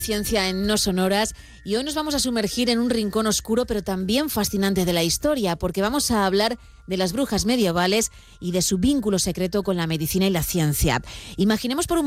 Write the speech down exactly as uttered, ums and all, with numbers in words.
Ciencia en No Sonoras, y hoy nos vamos a sumergir en un rincón oscuro pero también fascinante de la historia, porque vamos a hablar de las brujas medievales y de su vínculo secreto con la medicina y la ciencia. Imaginemos por un